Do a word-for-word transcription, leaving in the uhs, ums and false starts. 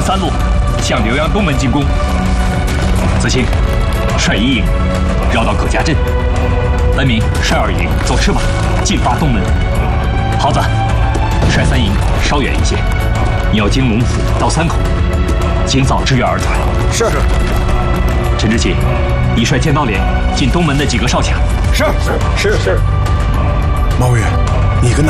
三路向浏阳东门进攻。子清，率一营绕到葛家镇。文明率二营走赤马，进发东门。耗子，率三营稍远一些，你要经龙府到三口，尽早支援儿子。 是。 陈知启，你率剑刀连进东门的几个哨卡。 是是是是。 毛爷，你跟那